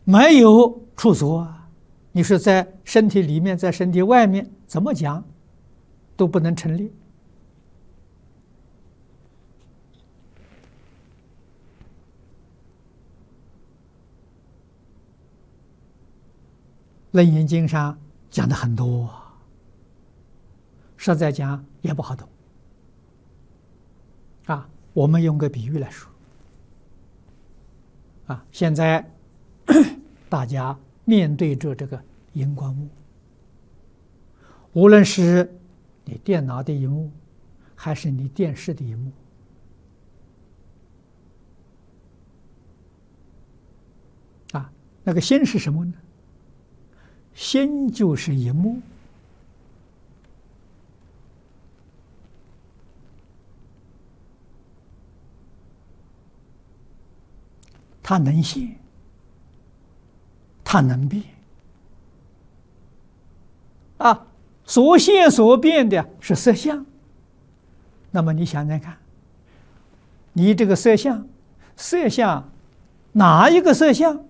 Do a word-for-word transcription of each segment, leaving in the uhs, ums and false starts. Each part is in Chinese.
没有处所啊。你说在身体里面，在身体外面，怎么讲都不能成立。《楞严经》上讲的很多，实在讲也不好懂啊。我们用个比喻来说啊，现在大家面对着这个荧光幕，无论是你电脑的荧幕，还是你电视的荧幕，啊，那个心是什么呢？心就是荧幕，它能现，它能变，啊，所现所变的是色相。那么你想想看，你这个色相，色相哪一个色相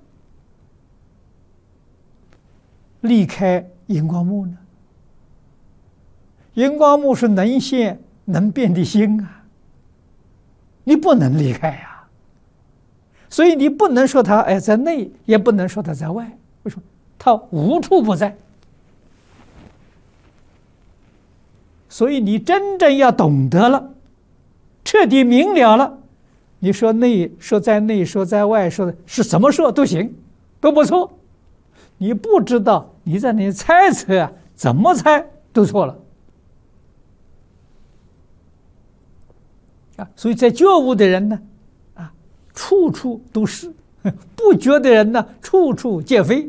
离开荧光幕呢？荧光幕是能现能变的心啊，你不能离开呀、啊。所以你不能说它哎在内，也不能说它在外。为什么？它无处不在。所以你真正要懂得了，彻底明了了，你说内，说在内，说在外，说是怎么说都行，都不错。你不知道，你在那里猜测啊，怎么猜都错了啊！所以在觉悟的人呢，啊，处处都是；不觉的人呢，处处皆非。